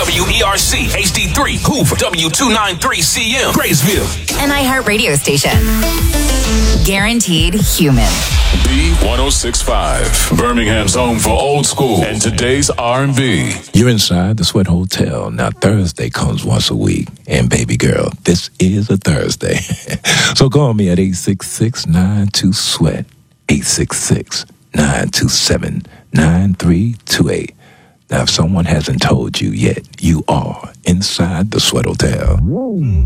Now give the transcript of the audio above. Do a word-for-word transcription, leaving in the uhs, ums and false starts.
W E R C H D three Hoover, W two ninety-three C M Graysville. An iHeart radio station. Guaranteed human. B one oh six point five, Birmingham's home for old school and today's R and B. You're inside the Sweat Hotel. Now, Thursday comes once a week. And baby girl, this is a Thursday. So call me at eight six six, nine two, SWEAT, eight six six, nine two seven, nine three two eight. Now, if someone hasn't told you yet, you are inside the Sweat Hotel.